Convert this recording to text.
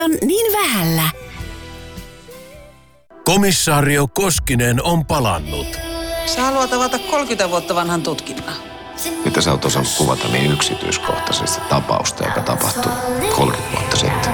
on niin vähällä. Komissaario Koskinen on palannut. Sä haluat avata 30 vuotta vanhan tutkinnan. Mitä sä oot osannut kuvata niin yksityiskohtaisesti tapausta, joka tapahtui 30 vuotta sitten?